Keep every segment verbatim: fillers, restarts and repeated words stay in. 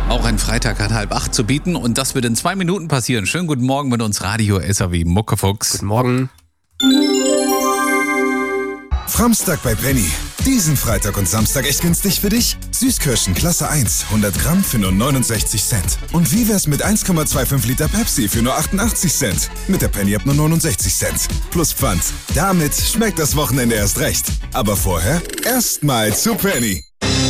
Auch ein Freitag hat halb acht zu bieten und das wird in zwei Minuten passieren. Schönen guten Morgen mit uns Radio S A W Muckefuchs. Guten Morgen. Framstag bei Penny. Diesen Freitag und Samstag echt günstig für dich? Süßkirschen Klasse eins, hundert Gramm für nur neunundsechzig Cent. Und wie wär's mit eins Komma fünfundzwanzig Liter Pepsi für nur achtundachtzig Cent? Mit der Penny ab nur neunundsechzig Cent. Plus Pfand. Damit schmeckt das Wochenende erst recht. Aber vorher erstmal zu Penny.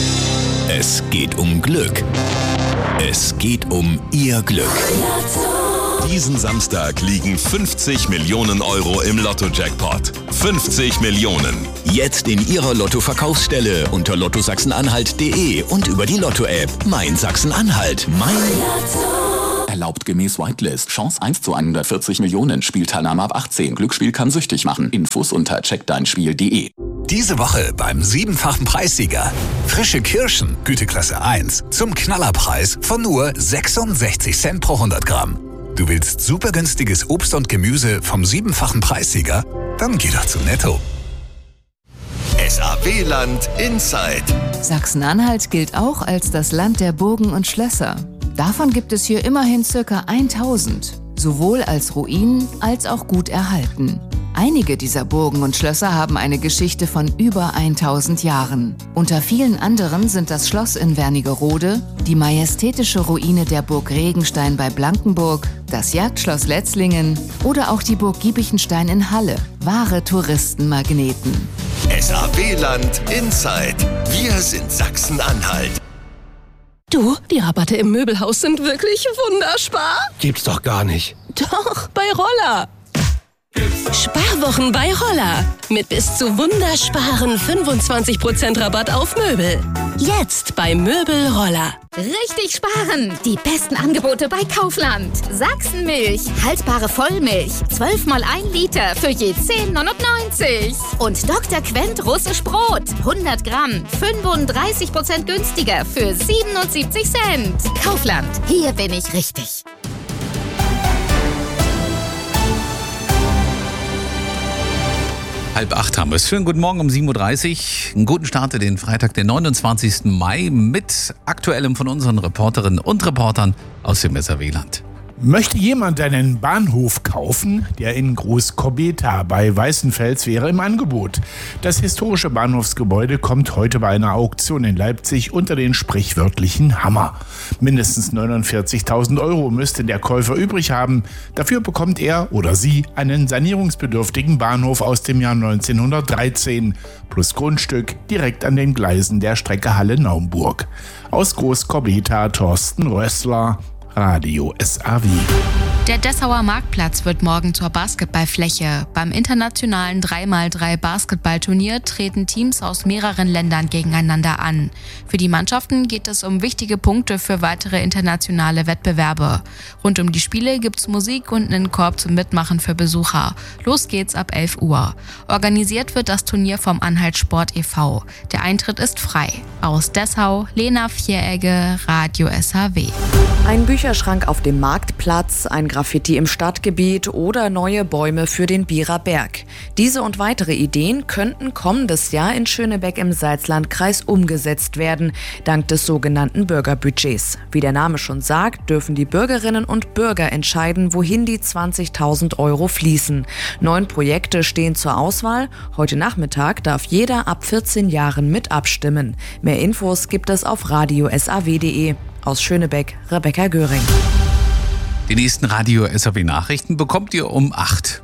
Es geht um Glück. Es geht um Ihr Glück. Diesen Samstag liegen fünfzig Millionen Euro im Lotto-Jackpot. fünfzig Millionen. Jetzt in Ihrer Lotto-Verkaufsstelle unter lotto sachsen-anhalt punkt de und über die Lotto-App. Mein Sachsen-Anhalt. Mein Lotto. Erlaubt gemäß Whitelist. Chance eins zu hundertvierzig Millionen. Spielteilnahme ab achtzehn. Glücksspiel kann süchtig machen. Infos unter check dein spiel punkt de. Diese Woche beim siebenfachen Preissieger. Frische Kirschen, Güteklasse eins, zum Knallerpreis von nur sechsundsechzig Cent pro hundert Gramm. Du willst super günstiges Obst und Gemüse vom siebenfachen Preissieger? Dann geh doch zu Netto. S A W-Land Inside. Sachsen-Anhalt gilt auch als das Land der Burgen und Schlösser. Davon gibt es hier immerhin ca. tausend, sowohl als Ruinen als auch gut erhalten. Einige dieser Burgen und Schlösser haben eine Geschichte von über tausend Jahren. Unter vielen anderen sind das Schloss in Wernigerode, die majestätische Ruine der Burg Regenstein bei Blankenburg, das Jagdschloss Letzlingen oder auch die Burg Giebichenstein in Halle. Wahre Touristenmagneten. S A W-Land Inside. Wir sind Sachsen-Anhalt. Du, die Rabatte im Möbelhaus sind wirklich wunderspar. Gibt's doch gar nicht. Doch, bei Roller. Sparwochen bei Roller. Mit bis zu wundersparen fünfundzwanzig Prozent Rabatt auf Möbel. Jetzt bei Möbel Roller. Richtig sparen! Die besten Angebote bei Kaufland. Sachsenmilch, haltbare Vollmilch, zwölf mal ein Liter für je zehn neunundneunzig. Und Doktor Quent russisch Brot, hundert Gramm, fünfunddreißig Prozent günstiger für siebenundsiebzig Cent. Kaufland, hier bin ich richtig. Halb acht haben wir es. Schönen guten Morgen um sieben Uhr dreißig. Einen guten Start in den Freitag, den neunundzwanzigsten Mai mit Aktuellem von unseren Reporterinnen und Reportern aus dem S A W-Land. Möchte jemand einen Bahnhof kaufen, der in Groß-Kobeta bei Weißenfels wäre im Angebot. Das historische Bahnhofsgebäude kommt heute bei einer Auktion in Leipzig unter den sprichwörtlichen Hammer. Mindestens neunundvierzigtausend Euro müsste der Käufer übrig haben. Dafür bekommt er oder sie einen sanierungsbedürftigen Bahnhof aus dem Jahr neunzehnhundertdreizehn plus Grundstück direkt an den Gleisen der Strecke Halle-Naumburg. Aus Groß-Kobeta Thorsten Rössler, Radio S A W. Der Dessauer Marktplatz wird morgen zur Basketballfläche. Beim internationalen drei mal drei Basketballturnier treten Teams aus mehreren Ländern gegeneinander an. Für die Mannschaften geht es um wichtige Punkte für weitere internationale Wettbewerbe. Rund um die Spiele gibt's Musik und einen Korb zum Mitmachen für Besucher. Los geht's ab elf Uhr. Organisiert wird das Turnier vom Anhalt Sport e V Der Eintritt ist frei. Aus Dessau, Lena Vieregge, Radio S A W. Ein Bücherschrank auf dem Marktplatz, ein Graffiti im Stadtgebiet oder neue Bäume für den Bierer Berg. Diese und weitere Ideen könnten kommendes Jahr in Schönebeck im Salzlandkreis umgesetzt werden, dank des sogenannten Bürgerbudgets. Wie der Name schon sagt, dürfen die Bürgerinnen und Bürger entscheiden, wohin die zwanzigtausend Euro fließen. Neun Projekte stehen zur Auswahl. Heute Nachmittag darf jeder ab vierzehn Jahren mit abstimmen. Mehr Infos gibt es auf radio s a w punkt de. Aus Schönebeck, Rebecca Göring. Die nächsten Radio S A W-Nachrichten bekommt ihr um acht.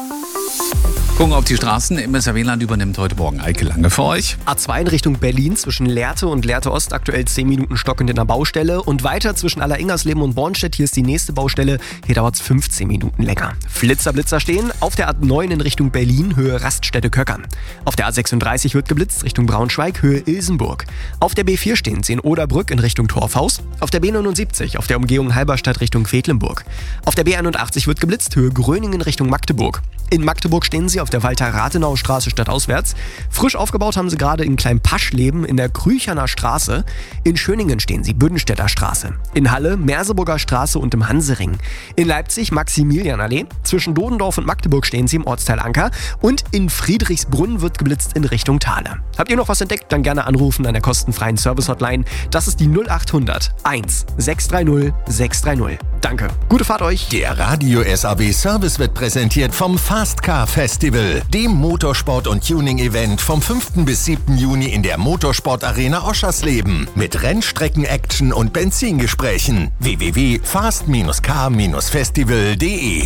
Gucken auf die Straßen. Im S A W-Land übernimmt heute Morgen Eike Lange für euch. A zwei in Richtung Berlin zwischen Lehrte und Lehrte Ost aktuell zehn Minuten stockend in der Baustelle. Und weiter zwischen Alleringers-Leben und Bornstedt. Hier ist die nächste Baustelle. Hier dauert es fünfzehn Minuten länger. Flitzer, Blitzer stehen. Auf der A neun in Richtung Berlin, Höhe Raststätte-Köckern. Auf der A sechsunddreißig wird geblitzt Richtung Braunschweig, Höhe Ilsenburg. Auf der B vier stehen sie in Oderbrück in Richtung Torfhaus. Auf der B neunundsiebzig auf der Umgehung Halberstadt Richtung Quedlinburg. Auf der B einundachtzig wird geblitzt, Höhe Gröningen Richtung Magdeburg. In Magdeburg stehen sie auf auf der Walter-Rathenau-Straße stadtauswärts. Frisch aufgebaut haben sie gerade in Klein-Paschleben in der Krücherner Straße. In Schöningen stehen sie, Büdenstädter Straße. In Halle, Merseburger Straße und im Hansering. In Leipzig, Maximilianallee. Zwischen Dodendorf und Magdeburg stehen sie im Ortsteil Anker. Und in Friedrichsbrunn wird geblitzt in Richtung Thale. Habt ihr noch was entdeckt? Dann gerne anrufen an der kostenfreien Service-Hotline. Das ist die null acht hundert eins sechs drei null sechs drei null. Danke. Gute Fahrt euch. Der Radio S A B Service wird präsentiert vom Fast Car Festival, dem Motorsport- und Tuning-Event vom fünften bis siebten Juni in der Motorsport-Arena Oschersleben. Mit Rennstrecken-Action und Benzingesprächen. w w w punkt fast car festival punkt de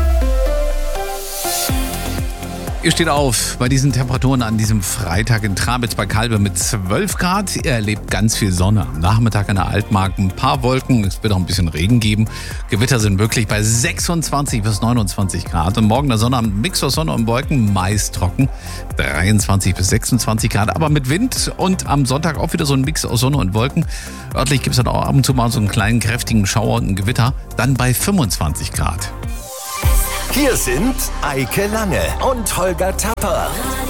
Ihr steht auf bei diesen Temperaturen an diesem Freitag in Trabitz bei Calbe mit zwölf Grad. Ihr erlebt ganz viel Sonne. Am Nachmittag an der Altmark ein paar Wolken. Es wird auch ein bisschen Regen geben. Gewitter sind möglich bei sechsundzwanzig bis neunundzwanzig Grad. Und morgen der Sonne, ein Mix aus Sonne und Wolken, meist trocken. dreiundzwanzig bis sechsundzwanzig Grad, aber mit Wind. Und am Sonntag auch wieder so ein Mix aus Sonne und Wolken. Örtlich gibt es dann auch ab und zu mal so einen kleinen kräftigen Schauer und ein Gewitter. Dann bei fünfundzwanzig Grad. Hier sind Eike Lange und Holger Tapper.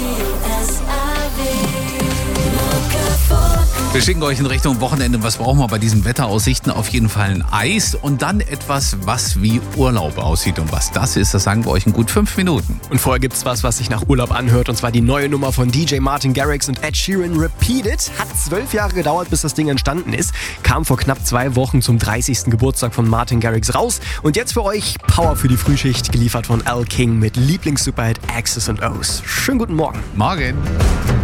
Wir schicken euch in Richtung Wochenende. Was brauchen wir bei diesen Wetteraussichten? Auf jeden Fall ein Eis und dann etwas, was wie Urlaub aussieht. Und was das ist, das sagen wir euch in gut fünf Minuten. Und vorher gibt's was, was sich nach Urlaub anhört. Und zwar die neue Nummer von D J Martin Garrix und Ed Sheeran, Repeat It. Hat zwölf Jahre gedauert, bis das Ding entstanden ist. Kam vor knapp zwei Wochen zum dreißigsten Geburtstag von Martin Garrix raus. Und jetzt für euch Power für die Frühschicht, geliefert von Al King mit Lieblings-Superhit X's and O's. Schönen guten Morgen. Morgen.